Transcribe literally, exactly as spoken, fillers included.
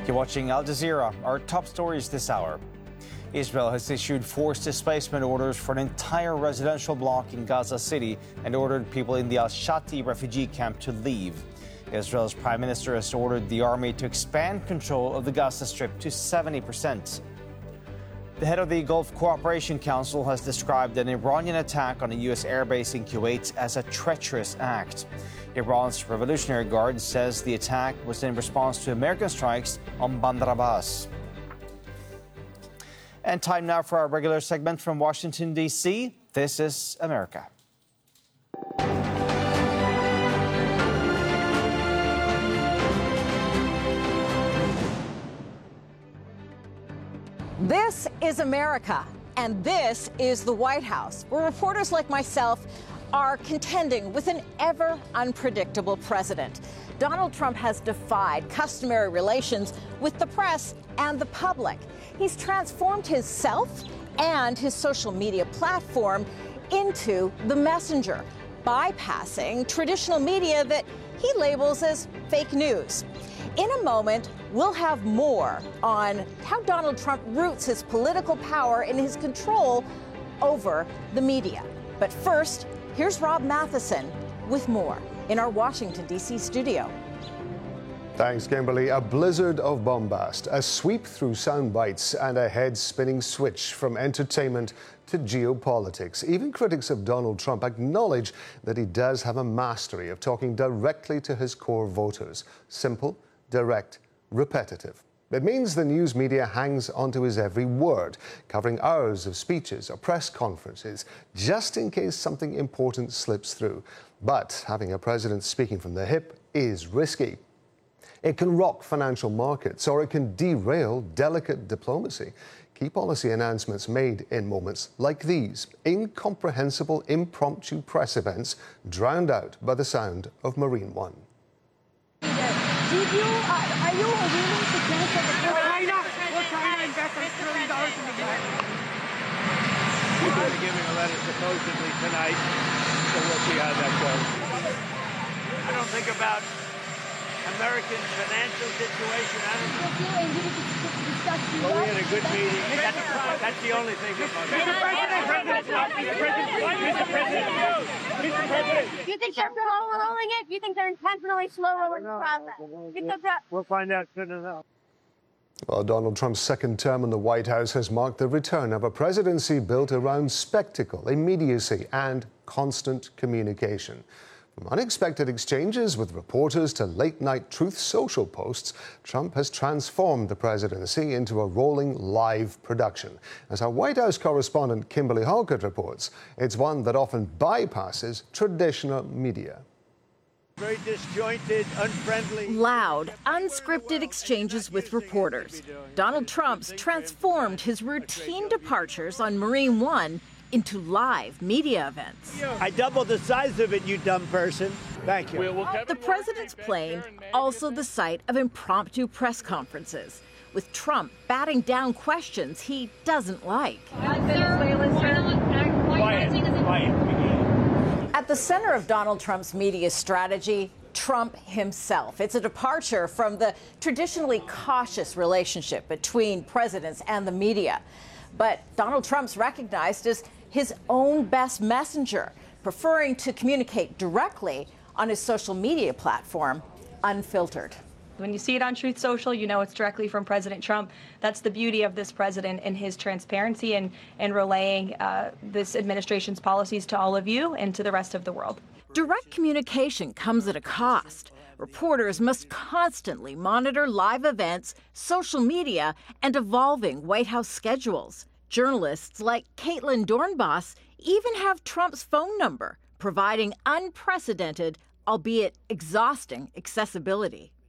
You're watching Al Jazeera. Our top stories this hour. Israel has issued forced displacement orders for an entire residential block in Gaza City and ordered people in the Al-Shati refugee camp to leave. Israel's prime minister has ordered the army to expand control of the Gaza Strip to seventy percent. The head of the Gulf Cooperation Council has described an Iranian attack on a U S airbase in Kuwait as a treacherous act. Iran's Revolutionary Guard says the attack was in response to American strikes on Bandar Abbas. And time now for our regular segment from Washington, D C. This is America. This is America, and this is the White House, where reporters like myself are contending with an ever unpredictable president. Donald Trump has defied customary relations with the press and the public. He's transformed himself and his social media platform into the messenger, bypassing traditional media that he labels as fake news. In a moment, we'll have more on how Donald Trump roots his political power in his control over the media. But first, here's Rob Matheson with more in our Washington, D C studio. Thanks, Kimberly. A blizzard of bombast, a sweep through sound bites, and a head-spinning switch from entertainment to geopolitics. Even critics of Donald Trump acknowledge that he does have a mastery of talking directly to his core voters. Simple, direct, repetitive. It means the news media hangs onto his every word, covering hours of speeches or press conferences, just in case something important slips through. But having a president speaking from the hip is risky. It can rock financial markets, or it can derail delicate diplomacy. Key policy announcements made in moments like these, incomprehensible impromptu press events drowned out by the sound of Marine One. Did you, uh, are you willing to cancel the China? Will China invest a trillion dollars in the U S? We're going to be giving a letter supposedly tonight, so we'll see how that goes. I don't think about American financial situation. I don't know. Well, we had a good meeting. That's, that's the only thing we're going to do. Mister President, do you think they're slow rolling it? Do you think they're intentionally slow rolling the process? Because that... We'll find out soon enough. Well, Donald Trump's second term in the White House has marked the return of a presidency built around spectacle, immediacy, and constant communication. From unexpected exchanges with reporters to late-night Truth Social posts, Trump has transformed the presidency into a rolling live production. As our White House correspondent Kimberly Halkett reports, it's one that often bypasses traditional media. Very disjointed, unfriendly. Loud, unscripted exchanges with reporters. Donald Trump's transformed his routine departures on Marine One into live media events. I doubled the size of it, you dumb person. Thank you. The president's plane, also the site of impromptu press conferences, with Trump batting down questions he doesn't like. At the center of Donald Trump's media strategy, Trump himself. It's a departure from the traditionally cautious relationship between presidents and the media. But Donald Trump's recognized as his own best messenger, preferring to communicate directly on his social media platform, unfiltered. When you see it on Truth Social, you know it's directly from President Trump. That's the beauty of this president and his transparency and, and relaying uh, this administration's policies to all of you and to the rest of the world. Direct communication comes at a cost. Reporters must constantly monitor live events, social media, and evolving White House schedules. Journalists like Caitlin Dornbos even have Trump's phone number, providing unprecedented, albeit exhausting, accessibility.